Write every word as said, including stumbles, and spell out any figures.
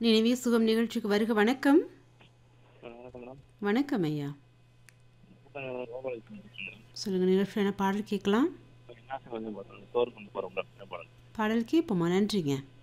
நினைவே சுகம் நிகழ்ச்சிக்கு வருக. வணக்கம். வணக்கம் மேடம். வணக்கம் ஐயா. கோபாலகிருஷ்ணன் பேசுறேன். சொல்லுங்க, நிகழ்ச்சியான பாடல் கேட்கலாம். என்ன கொஞ்சம் பாருங்க சோறு கொண்டு போகிறோம் பாடல். பாடல் கேட்போமா? நன்றிங்க.